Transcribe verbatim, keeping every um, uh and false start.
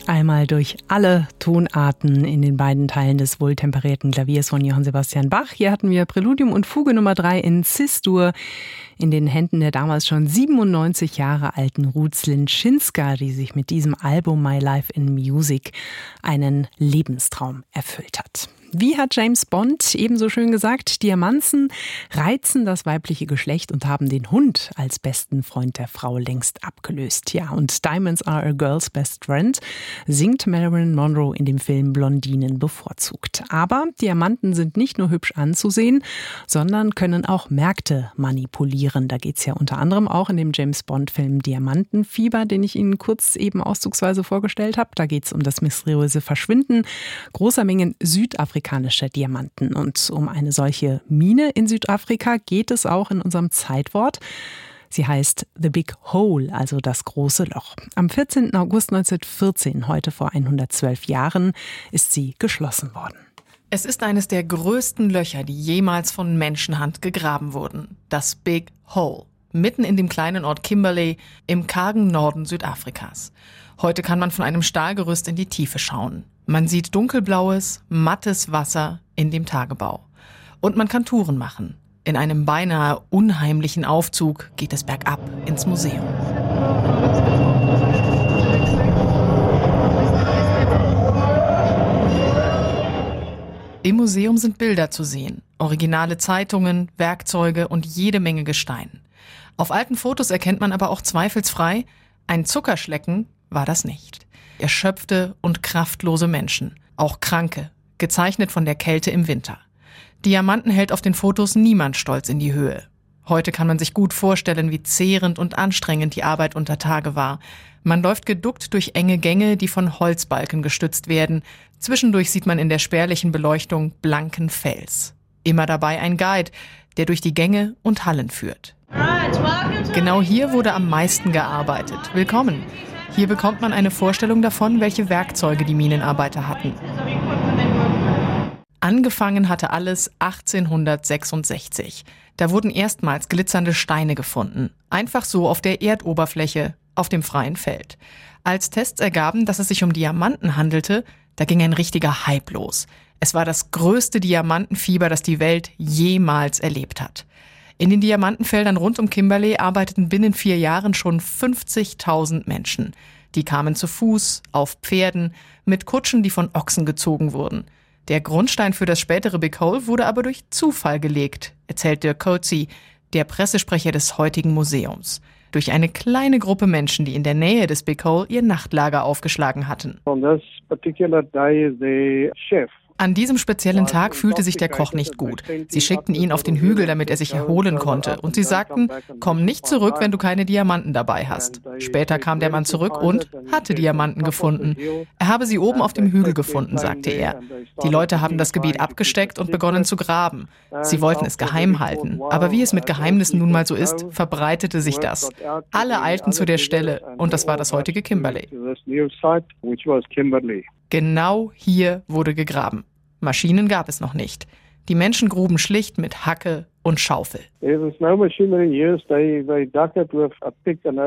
Einmal durch alle Tonarten in den beiden Teilen des wohltemperierten Klaviers von Johann Sebastian Bach. Hier hatten wir Präludium und Fuge Nummer drei in Cis-Dur in den Händen der damals schon siebenundneunzig Jahre alten Ruth Sliczynska, die sich mit diesem Album My Life in Music einen Lebenstraum erfüllt hat. Wie hat James Bond ebenso schön gesagt, Diamanten reizen das weibliche Geschlecht und haben den Hund als besten Freund der Frau längst abgelöst. Ja, und Diamonds are a girl's best friend singt Marilyn Monroe in dem Film Blondinen bevorzugt. Aber Diamanten sind nicht nur hübsch anzusehen, sondern können auch Märkte manipulieren. Da geht es ja unter anderem auch in dem James Bond-Film Diamantenfieber, den ich Ihnen kurz eben auszugsweise vorgestellt habe. Da geht es um das mysteriöse Verschwinden großer Mengen Südafrikaner. Afrikanische Diamanten. Und um eine solche Mine in Südafrika geht es auch in unserem Zeitwort. Sie heißt The Big Hole, also das große Loch. Am vierzehnten August neunzehnhundertvierzehn, heute vor hundertzwölf Jahren, ist sie geschlossen worden. Es ist eines der größten Löcher, die jemals von Menschenhand gegraben wurden. Das Big Hole. Mitten in dem kleinen Ort Kimberley im kargen Norden Südafrikas. Heute kann man von einem Stahlgerüst in die Tiefe schauen. Man sieht dunkelblaues, mattes Wasser in dem Tagebau. Und man kann Touren machen. In einem beinahe unheimlichen Aufzug geht es bergab ins Museum. Im Museum sind Bilder zu sehen, originale Zeitungen, Werkzeuge und jede Menge Gestein. Auf alten Fotos erkennt man aber auch zweifelsfrei, ein Zuckerschlecken war das nicht. Erschöpfte und kraftlose Menschen, auch Kranke, gezeichnet von der Kälte im Winter. Diamanten hält auf den Fotos niemand stolz in die Höhe. Heute kann man sich gut vorstellen, wie zehrend und anstrengend die Arbeit unter Tage war. Man läuft geduckt durch enge Gänge, die von Holzbalken gestützt werden. Zwischendurch sieht man in der spärlichen Beleuchtung blanken Fels. Immer dabei ein Guide, der durch die Gänge und Hallen führt. Genau hier wurde am meisten gearbeitet. Willkommen! Hier bekommt man eine Vorstellung davon, welche Werkzeuge die Minenarbeiter hatten. Angefangen hatte alles achtzehnhundertsechsundsechzig. Da wurden erstmals glitzernde Steine gefunden. Einfach so auf der Erdoberfläche, auf dem freien Feld. Als Tests ergaben, dass es sich um Diamanten handelte, da ging ein richtiger Hype los. Es war das größte Diamantenfieber, das die Welt jemals erlebt hat. In den Diamantenfeldern rund um Kimberley arbeiteten binnen vier Jahren schon fünfzigtausend Menschen. Die kamen zu Fuß, auf Pferden, mit Kutschen, die von Ochsen gezogen wurden. Der Grundstein für das spätere Big Hole wurde aber durch Zufall gelegt, erzählt Dirk Coetzee, der Pressesprecher des heutigen Museums. Durch eine kleine Gruppe Menschen, die in der Nähe des Big Hole ihr Nachtlager aufgeschlagen hatten. On this particular day, the chef An diesem speziellen Tag fühlte sich der Koch nicht gut. Sie schickten ihn auf den Hügel, damit er sich erholen konnte. Und sie sagten, komm nicht zurück, wenn du keine Diamanten dabei hast. Später kam der Mann zurück und hatte Diamanten gefunden. Er habe sie oben auf dem Hügel gefunden, sagte er. Die Leute haben das Gebiet abgesteckt und begonnen zu graben. Sie wollten es geheim halten. Aber wie es mit Geheimnissen nun mal so ist, verbreitete sich das. Alle eilten zu der Stelle und das war das heutige Kimberley. Genau hier wurde gegraben. Maschinen gab es noch nicht. Die Menschen gruben schlicht mit Hacke und Schaufel.